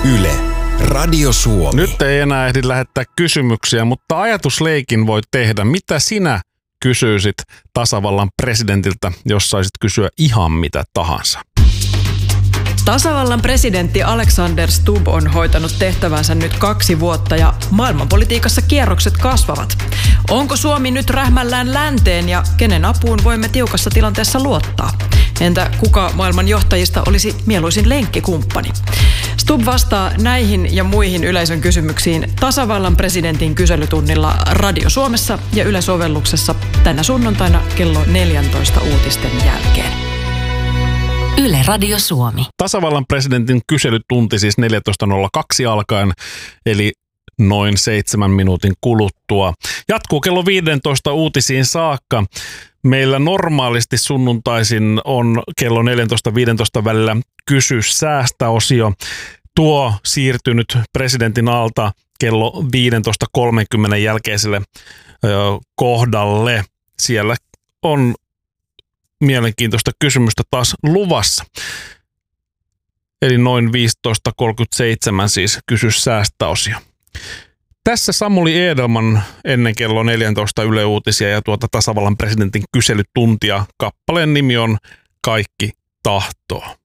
Yle, Radio Suomi. Nyt ei enää ehdi lähettää kysymyksiä, mutta ajatusleikin voi tehdä. Mitä sinä kysyisit tasavallan presidentiltä, jos saisit kysyä ihan mitä tahansa? Tasavallan presidentti Alexander Stubb on hoitanut tehtävänsä nyt 2 vuotta ja maailmanpolitiikassa kierrokset kasvavat. Onko Suomi nyt rähmällään länteen ja kenen apuun voimme tiukassa tilanteessa luottaa? Entä kuka maailman johtajista olisi mieluisin lenkkikumppani? Stubb vastaa näihin ja muihin yleisön kysymyksiin tasavallan presidentin kyselytunnilla Radio Suomessa ja Yle-sovelluksessa tänä sunnuntaina kello 14 uutisten jälkeen. Yle Radio Suomi. Tasavallan presidentin kyselytunti siis 14.02 alkaen, eli noin 7 minuutin kuluttua. Jatkuu kello 15 uutisiin saakka. Meillä normaalisti sunnuntaisin on kello 14.15 välillä kysy säästä-osio. Tuo siirtynyt presidentin alta kello 15.30 jälkeiselle kohdalle. Siellä on mielenkiintoista kysymystä taas luvassa. Eli noin 15.37 siis kysy säästäosio. Tässä Samuli Edelman ennen kello 14 Yle Uutisia ja tasavallan presidentin kyselytuntia. Kappaleen nimi on Kaikki tahtoo.